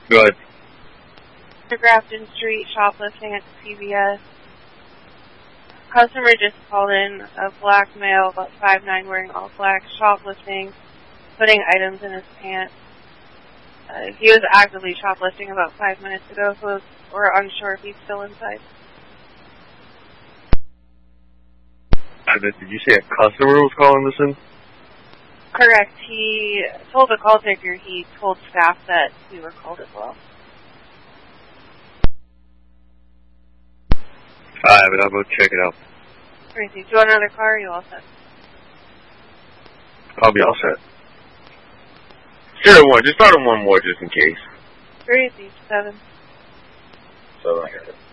Go ahead. Grafton Street, shoplifting at the CVS. Customer just called in a black male, about 5'9", wearing all black, shoplifting, putting items in his pants. He was actively shoplifting about 5 minutes ago, so we're unsure if he's still inside. Did you say a customer was calling this in? Correct. He told the call taker he told staff that we were called as well. Alright, I'll go check it out. Crazy. Do you want another car or are you all set? I'll be all set. 01, just start on one more just in case. 387. 7.